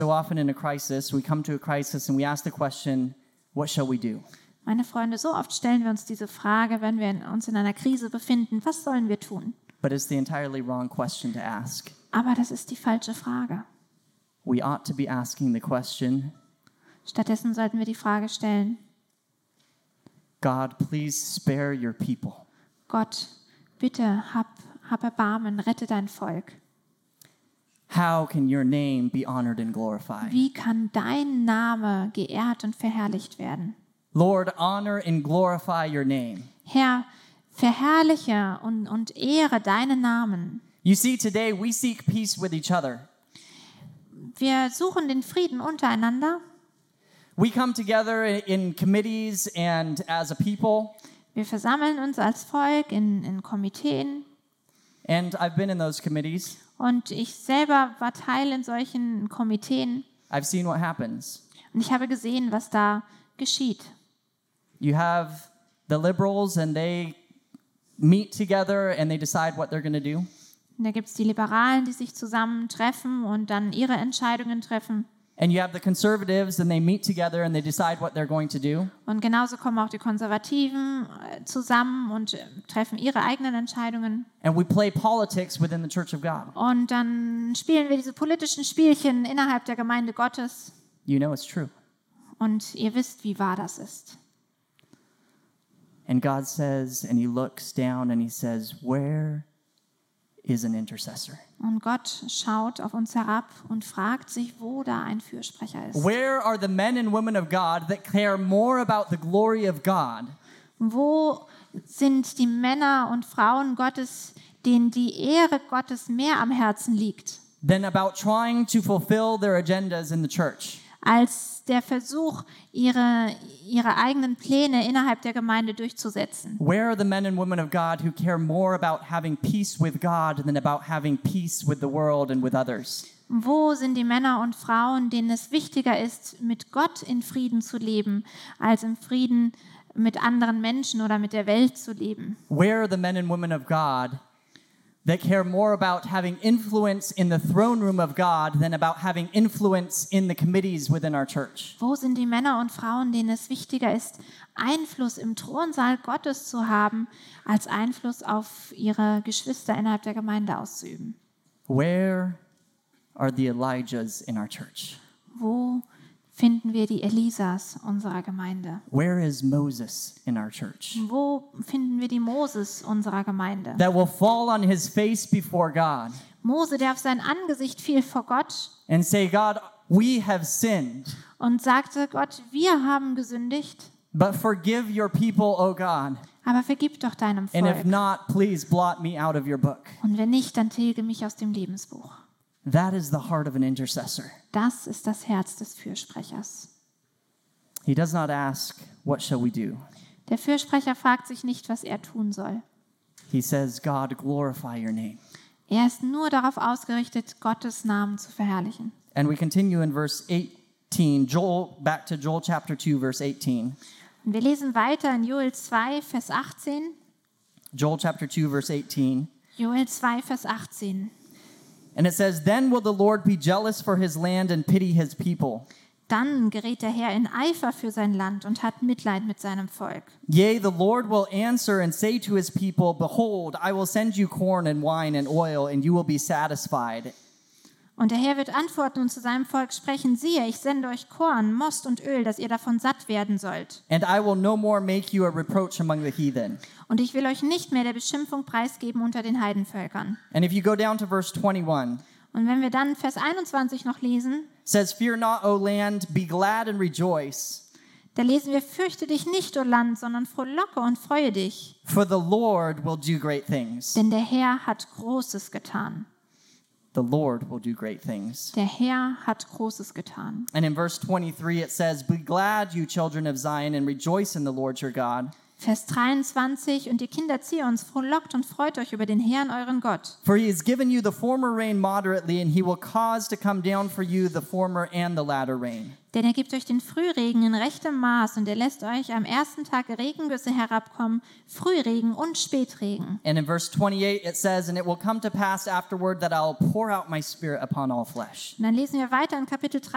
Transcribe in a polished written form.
So often in a crisis, we come to a crisis and we ask the question, what shall we do? Meine Freunde, so oft stellen wir uns diese Frage, wenn wir uns in einer Krise befinden, was sollen wir tun? But it's the entirely wrong question to ask. Aber das ist die falsche Frage. We ought to be asking the question, Stattdessen sollten wir die Frage stellen, God, please spare your people. Gott, bitte hab Erbarmen, rette dein Volk. How can your name be honored and glorified? Wie kann dein Name geehrt und verherrlicht werden? Lord, honor and glorify your name. Herr, verherrliche und ehre deinen Namen. You see, today we seek peace with each other. Wir suchen den Frieden untereinander. We come together in committees and as a people. Wir versammeln uns als Volk in Komiteen. And I've been in those committees. Und ich selber war Teil in solchen Komiteen. I've seen what happens. Und ich habe gesehen, was da geschieht. You have the liberals and they meet together and they decide what they're going to do. Und da gibt es die Liberalen, die sich zusammentreffen und dann ihre Entscheidungen treffen. And you have the conservatives and they meet together and they decide what they're going to do. Und genauso kommen auch die Konservativen zusammen und treffen ihre eigenen Entscheidungen. And we play politics within the Church of God. Und dann spielen wir diese politischen Spielchen innerhalb der Gemeinde Gottes. You know it's true. Und ihr wisst, wie wahr das ist. And God says, and he looks down and he says, where is an intercessor? Und Gott schaut auf uns herab und fragt sich, wo da ein Fürsprecher ist. Where are the men and women of God that care more about the glory of God Wo sind die Männer und Frauen Gottes, denen die Ehre Gottes mehr am Herzen liegt, than about trying to fulfill their agendas in the church? als der Versuch, ihre eigenen Pläne innerhalb der Gemeinde durchzusetzen? Where are the men and women of God who care more about having peace with God than about having peace with the world and with others? Wo sind die Männer und Frauen, denen es wichtiger ist, mit Gott in Frieden zu leben, als im Frieden mit anderen Menschen oder mit der Welt zu leben? Where are the men and women of God that care more about having influence in the throne room of God than about having influence in the committees within our church? Wo sind die Männer und Frauen, denen es wichtiger ist, Einfluss im Thronsaal Gottes zu haben, als Einfluss auf ihre Geschwister innerhalb der Gemeinde auszuüben? Where are the Elijahs in our church? Wo finden wir die Elisas unserer Gemeinde? Where is Moses in our church? Wo finden wir die Moses unserer Gemeinde? That will fall on his face before God Mose, der auf sein Angesicht fiel vor Gott and say, God, we have sinned, und sagte, Gott, wir haben gesündigt, but forgive your people, O God. aber vergib doch deinem And if Volk. not, please blot me out of your book. Und wenn nicht, dann tilge mich aus dem Lebensbuch. That is the heart of an intercessor. Das ist das Herz des Fürsprechers. He does not ask, what shall we do? Der Fürsprecher fragt sich nicht, was er tun soll. He says, God, glorify your name. Er ist nur darauf ausgerichtet, Gottes Namen zu verherrlichen. And we continue in verse 18, back to Joel chapter 2, verse 18. Und wir lesen weiter in Joel 2, Vers 18. Joel chapter 2, verse 18. Joel 2, Vers 18. And it says, then will the Lord be jealous for his land and pity his people. Dann gerät der Herr in Eifer für sein Land und hat Mitleid mit seinem Volk. Yea, the Lord will answer and say to his people, behold, I will send you corn and wine and oil, and you will be satisfied. Und der Herr wird antworten und zu seinem Volk sprechen, siehe, ich sende euch Korn, Most und Öl, dass ihr davon satt werden sollt. And I will no more make you a reproach among the heathen. Und ich will euch nicht mehr der Beschimpfung preisgeben unter den Heidenvölkern. And if you go down to verse 21, Und wenn wir dann Vers 21 noch lesen, it says, fear not, O land, be glad and rejoice. da lesen wir, fürchte dich nicht, o Land, sondern frohlocke und freue dich. For the Lord will do great things. Denn der Herr hat Großes getan. The Lord will do great things. Der Herr hat Großes getan. And in verse 23 it says, be glad, you children of Zion, and rejoice in the Lord your God. Vers 23, und ihr Kinder Zions, frohlockt und freut euch über den Herrn, euren Gott. For he has given you the former rain moderately, and he will cause to come down for you the former and the latter rain. Denn er gibt euch den Frühregen in rechtem Maß und er lässt euch am ersten Tag Regengüsse herabkommen, Frühregen und Spätregen. And in verse 28 it says, and it will come to pass afterward that I will pour out my spirit upon all flesh. Und dann lesen wir weiter in Kapitel